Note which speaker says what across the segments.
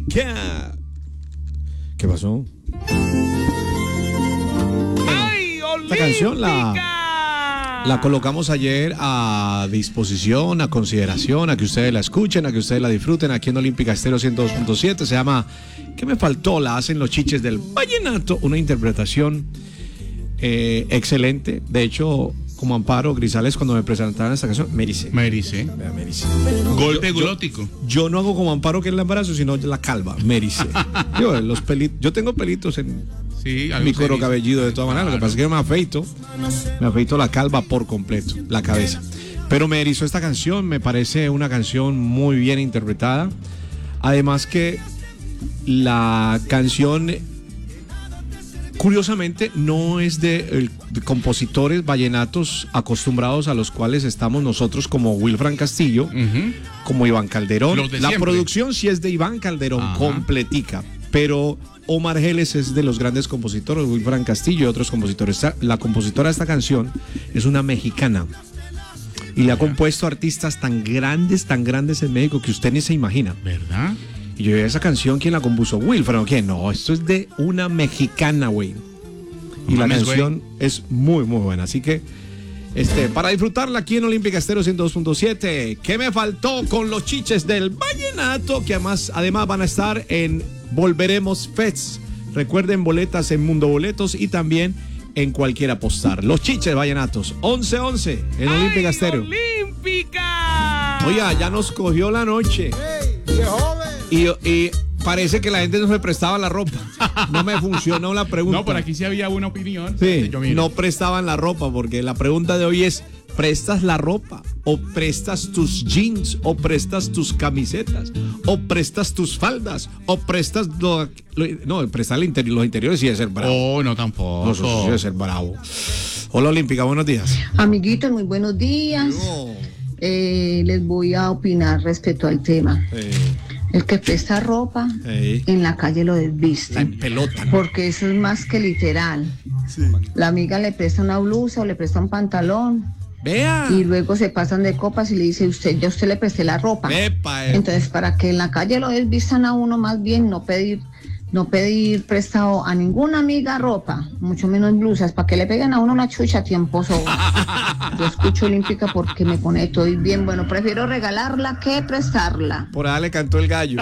Speaker 1: ¿Qué pasó?
Speaker 2: ¡Ay,
Speaker 1: Esta canción la colocamos ayer a disposición, a consideración, a que ustedes la escuchen, a que ustedes la disfruten aquí en Olímpica Estéreo 102.7. Se llama ¿Qué me faltó? La hacen los Chiches del Vallenato. Una interpretación excelente. De hecho, como Amparo Grisales, cuando me presentaron esta canción, me ericé.
Speaker 2: Golpe glótico.
Speaker 1: Yo no hago como Amparo, que es el embarazo, sino la calva. Me ericé. Yo tengo pelitos en mi cuero cabelludo de todas maneras. Lo que pasa es que me afeito la calva por completo, la cabeza. Pero me erizó esta canción, me parece una canción muy bien interpretada. Además que la canción, curiosamente, no es de compositores vallenatos acostumbrados a los cuales estamos nosotros, como Wilfran Castillo, como Iván Calderón. La producción sí es de Iván Calderón, completica, pero Omar Geles es de los grandes compositores, Wilfran Castillo y otros compositores. La compositora de esta canción es una mexicana y le ha compuesto artistas tan grandes en México que usted ni se imagina.
Speaker 2: ¿Verdad?
Speaker 1: Y yo, esa canción, ¿quién la compuso? Wilfran, ¿o quién? No, esto es de una mexicana, güey. Y la canción es muy, muy buena. Así que, para disfrutarla aquí en Olímpica Estéreo 102.7, ¿qué me faltó? Con los Chiches del Vallenato, que además van a estar en Volveremos Fest. Recuerden, boletas en Mundo Boletos y también en cualquier apostar. Los Chiches Vallenatos, 11:11 en Olímpica Estéreo.
Speaker 2: ¡Olímpica!
Speaker 1: Oiga, ya nos cogió la noche.
Speaker 3: ¡Qué joven!
Speaker 1: Y parece que la gente no se prestaba la ropa. No me funcionó la pregunta.
Speaker 2: No, por aquí sí había una opinión.
Speaker 1: Sí, no prestaban la ropa, porque la pregunta de hoy es: ¿prestas la ropa? ¿O prestas tus jeans? ¿O prestas tus camisetas? ¿O prestas tus faldas? ¿O prestas no, prestar los interiores sí debe ser bravo.
Speaker 2: Oh, no, tampoco.
Speaker 1: No, eso sí debe ser bravo. Hola, Olímpica, buenos días.
Speaker 4: Amiguitos, muy buenos días. Les voy a opinar respecto al tema. El que presta ropa en la calle lo desviste.
Speaker 1: La empelotan.
Speaker 4: Porque eso es más que literal.
Speaker 1: Sí.
Speaker 4: La amiga le presta una blusa o le presta un pantalón.
Speaker 1: Vea.
Speaker 4: Y luego se pasan de copas y le dice, ya usted le presté la ropa.
Speaker 1: Epa.
Speaker 4: Entonces, para que en la calle lo desvistan a uno, más bien no pedir prestado a ninguna amiga ropa, mucho menos blusas, para que le peguen a uno una chucha a tiempo sobra. Yo escucho Olímpica porque me pone todo bien. Bueno, prefiero regalarla que prestarla.
Speaker 1: Por allá le cantó el gallo.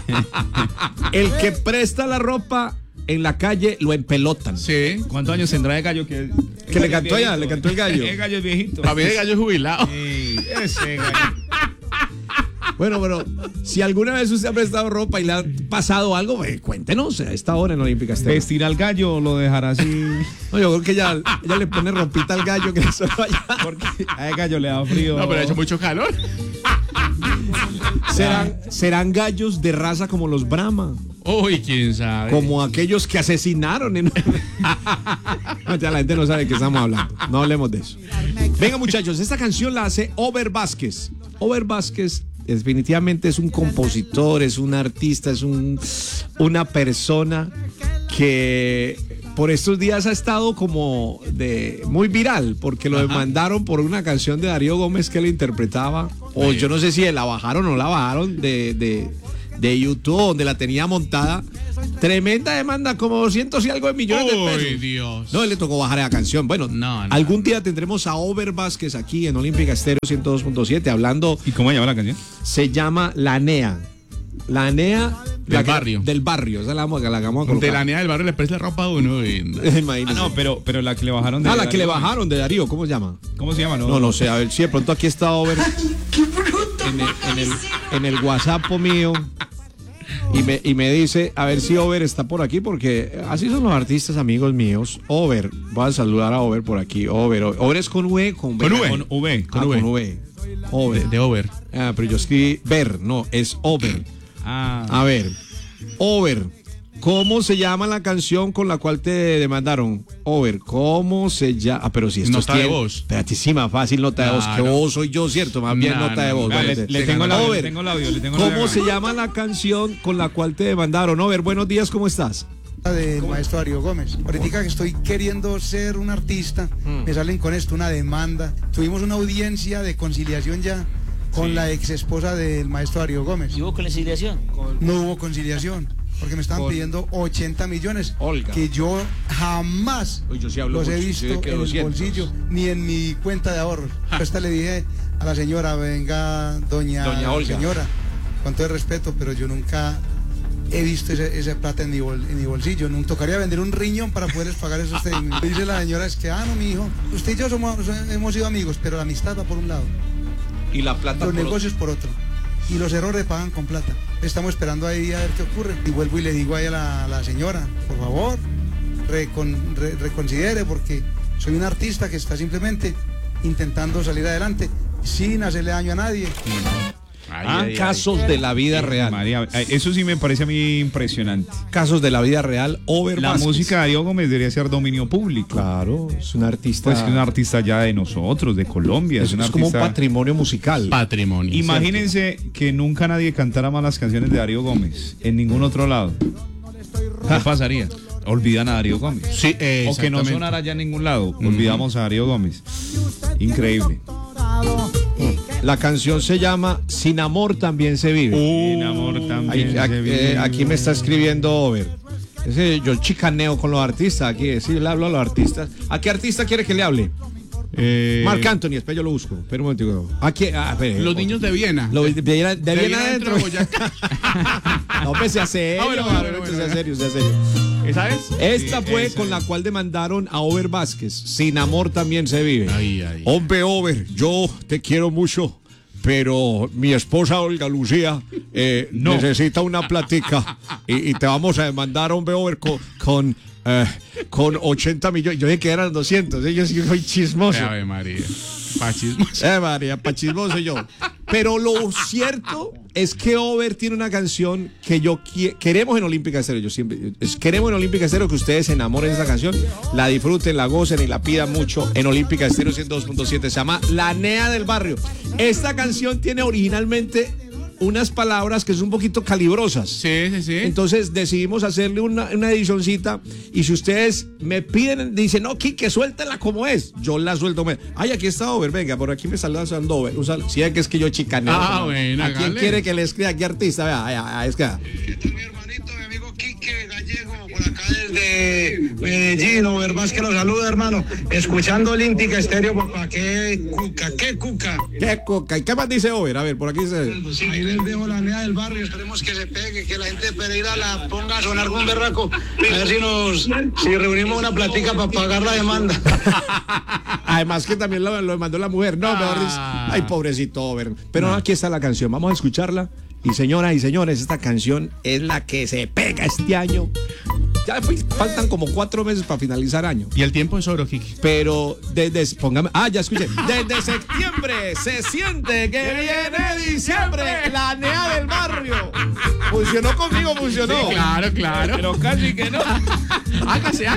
Speaker 1: El que presta la ropa en la calle lo empelotan.
Speaker 2: Sí. ¿Cuántos años tendrá el gallo que
Speaker 1: le cantó allá? Le cantó el gallo.
Speaker 2: El gallo es viejito. Para mí el gallo es jubilado.
Speaker 3: Sí, ese gallo.
Speaker 1: Bueno, pero si alguna vez usted ha prestado ropa y le ha pasado algo, cuéntenos a esta hora en Olímpica Estéreo.
Speaker 3: ¿Vestirá al gallo o lo dejará así?
Speaker 1: No, yo creo que ya le pone ropita al gallo que se vaya.
Speaker 3: Porque a el gallo le da frío.
Speaker 2: No, pero ha hecho mucho calor.
Speaker 1: ¿Serán gallos de raza como los Brahma?
Speaker 2: Uy, quién sabe.
Speaker 1: Como aquellos que asesinaron en... No, ya la gente no sabe de qué estamos hablando. No hablemos de eso. Venga, muchachos, esta canción la hace Over Vázquez. Over Vázquez definitivamente es un compositor, es un artista, es una persona que por estos días ha estado como muy viral, porque lo demandaron por una canción de Darío Gómez que él interpretaba, o yo no sé si la bajaron o no la bajaron de YouTube, donde la tenía montada. Tremenda demanda, como 200 y algo de millones de pesos.
Speaker 2: ¡Uy, Dios!
Speaker 1: No, le tocó bajar la canción. Bueno,
Speaker 2: no.
Speaker 1: Algún día tendremos a Over Vázquez aquí en Olímpica Estéreo 102.7 hablando.
Speaker 3: ¿Y cómo llama la canción?
Speaker 1: Se llama La NEA. La NEA
Speaker 2: del barrio.
Speaker 1: Del barrio. Esa la vamos a colocar.
Speaker 2: De la NEA del barrio le presta ropa a uno.
Speaker 1: No,
Speaker 3: pero la que le bajaron de
Speaker 1: la
Speaker 3: Darío.
Speaker 1: que le bajaron de Darío, ¿cómo se llama?
Speaker 3: ¿Cómo se llama?
Speaker 1: No sé, a ver si de pronto aquí está Over.
Speaker 5: ¡Qué bruto!
Speaker 1: En el WhatsApp mío. Y me dice, a ver si Over está por aquí, porque así son los artistas amigos míos. Over, voy a saludar a Over por aquí. Over es con V, con V.
Speaker 2: Con V.
Speaker 1: Con V. Over.
Speaker 2: De Over.
Speaker 1: Ah, pero yo escribí Ver, no, es Over. A ver, Over, ¿cómo se llama la canción con la cual te demandaron? Over, ¿cómo se llama? Ah, pero si esto
Speaker 2: nota de voz.
Speaker 1: Espérate, sí, más fácil nota de voz. Que vos soy yo, ¿cierto? Más bien nota de voz.
Speaker 3: Le tengo el audio.
Speaker 1: ¿Cómo se llama la canción con la cual te demandaron? Over, buenos días, ¿cómo estás?
Speaker 6: Del maestro Darío Gómez. Ahorita que estoy queriendo ser un artista, me salen con esto, una demanda. Tuvimos una audiencia de conciliación ya con la ex esposa del maestro Darío Gómez.
Speaker 5: ¿Y hubo conciliación?
Speaker 6: No hubo conciliación, porque me estaban pidiendo 80 millones,
Speaker 1: Olga.
Speaker 6: que yo jamás
Speaker 1: Uy, yo sí hablo
Speaker 6: los he
Speaker 1: mucho,
Speaker 6: visto
Speaker 1: sí, que
Speaker 6: en el
Speaker 1: 200.
Speaker 6: bolsillo, ni en mi cuenta de ahorros. Esta le dije a la señora, venga, doña
Speaker 1: Olga.
Speaker 6: señora, con todo el respeto, pero yo nunca he visto esa plata en mi bolsillo. Nunca tocaría vender un riñón para poder pagar esos términos. Dice la señora, es que, no, mi hijo, usted y yo hemos sido amigos, pero la amistad va por un lado,
Speaker 1: Y la plata
Speaker 6: los
Speaker 1: por
Speaker 6: negocios por otro, y los errores pagan con plata. Estamos esperando ahí a ver qué ocurre. Y vuelvo y le digo ahí a la señora, por favor, reconsidere, porque soy un artista que está simplemente intentando salir adelante sin hacerle daño a nadie.
Speaker 1: Casos de la vida real.
Speaker 3: María, eso sí me parece a mí impresionante.
Speaker 1: Casos de la vida real. Over
Speaker 3: La
Speaker 1: Vázquez.
Speaker 3: música de Darío Gómez debería ser dominio público.
Speaker 1: Claro, es un artista.
Speaker 3: Pues que es un artista ya de nosotros, de Colombia.
Speaker 1: es
Speaker 3: un
Speaker 1: como un
Speaker 3: artista-
Speaker 1: patrimonio musical.
Speaker 2: Patrimonio.
Speaker 3: Imagínense que nunca nadie cantara más las canciones de Darío Gómez en ningún otro lado.
Speaker 2: ¿Qué pasaría?
Speaker 3: Olvidan a Darío Gómez.
Speaker 2: Sí,
Speaker 3: O que no
Speaker 2: exactamente.
Speaker 3: sonara ya en ningún lado. Olvidamos a Darío Gómez. Increíble.
Speaker 1: La canción se llama Sin amor también se vive.
Speaker 3: Sin amor también se vive.
Speaker 1: Aquí me está escribiendo Over. Yo chicaneo con los artistas aquí, sí, le hablo a los artistas. ¿A qué artista quiere que le hable? Marc Anthony, espera, yo lo busco. Espera un momentico.
Speaker 2: Los niños de Viena.
Speaker 1: De Viena adentro.
Speaker 2: de Boyacá.
Speaker 1: No, pues sea serio.
Speaker 2: Bueno,
Speaker 1: sea serio.
Speaker 2: ¿Esa es?
Speaker 1: Esta
Speaker 2: Sí,
Speaker 1: fue
Speaker 2: esa
Speaker 1: con
Speaker 2: es.
Speaker 1: la cual demandaron a Over Vázquez. Sin amor también se vive.
Speaker 2: Ay, ay.
Speaker 1: Hombre, Over, yo te quiero mucho, pero mi esposa Olga Lucía
Speaker 3: No.
Speaker 1: necesita una platica y te vamos a demandar, hombre, Over, con 80 millones. Yo dije que eran 200, yo sí soy chismoso.
Speaker 2: Ave María. Pachismos.
Speaker 1: María, pa' chismoso yo. Pero lo cierto es que Over tiene una canción que queremos en Olímpica Estéreo. Queremos en Olímpica Estéreo que ustedes se enamoren de esa canción, la disfruten, la gocen y la pidan mucho en Olímpica Estéreo 102.7. Se llama La Nea del Barrio. Esta canción tiene originalmente unas palabras que son un poquito calibrosas.
Speaker 2: Sí.
Speaker 1: Entonces decidimos hacerle una edicioncita. Y si ustedes me piden, dicen, no, Quique, suéltela como es, yo la suelto. Ay, aquí está Over, venga, por aquí me saluda Over. Si es que es que yo chicaneo.
Speaker 2: Bueno,
Speaker 1: ¿A quién
Speaker 2: hágale.
Speaker 1: quiere que le escriba? ¿Qué artista? Vea, es que.
Speaker 7: ¿Qué tal, mi hermanito, mi amigo Quique Gallego, por acá desde Medellín? Over Vázquez lo saluda, hermano. Escuchando Olímpica Estéreo, papá. ¿Qué cuca?
Speaker 1: ¿Qué coca? ¿Y qué más dice Over? A ver, por aquí dice.
Speaker 7: Ahí les dejo La Nea del Barrio. Esperemos que se pegue, que la gente de Pereira la ponga a sonar con berraco. A ver si reunimos una platica para pagar la demanda.
Speaker 1: Además que también lo mandó la mujer. No, mejor dice. Ay, pobrecito Over. Pero no, aquí está la canción. Vamos a escucharla. Y señoras y señores, esta canción es la que se pega este año. Ya faltan como 4 meses para finalizar año.
Speaker 2: Y el tiempo es oro, Kiki.
Speaker 1: Pero póngame. Ya escuché. Desde septiembre se siente que viene diciembre. La Nea del Barrio. Funcionó conmigo, funcionó.
Speaker 2: Claro.
Speaker 3: Pero casi que no.
Speaker 2: Hágase.